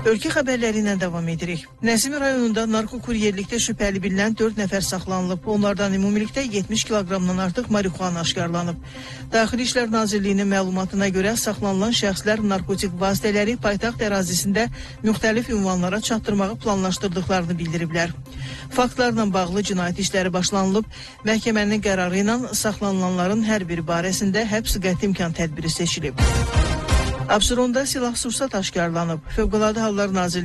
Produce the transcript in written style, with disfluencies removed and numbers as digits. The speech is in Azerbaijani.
Ölkə xəbərləri ilə davam edirik. Nəsimi rayonunda narkokuryerlikdə şübhəli bilinən 4 nəfər saxlanılıb. Onlardan ümumilikdə 70 kiloqramdan artıq marihuana aşkarlanıb. Daxili İşlər Nazirliyinin məlumatına görə saxlanılan şəxslər narkotik vasitələri paytaxt ərazisində müxtəlif ünvanlara çatdırmağı planlaşdırdıqlarını bildiriblər. Faktlarla bağlı cinayət işləri başlanılıb. Məhkəmənin qərarı ilə saxlanılanların hər biri barəsində həbs qəti imkan tədbiri seçilib. Abşeronda silah-sursat aşkarlanıb. Fövqəladə Hallar Nazirliyi